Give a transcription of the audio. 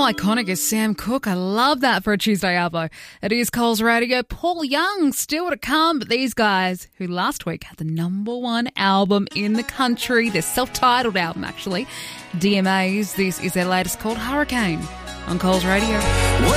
iconic is Sam Cooke? I love that for a Tuesday Arvo. It is Coles Radio. Paul Young still to come, but these guys who last week had the #1 album in the country, their self-titled album actually, DMAs, this is their latest called Hurricane on Coles Radio.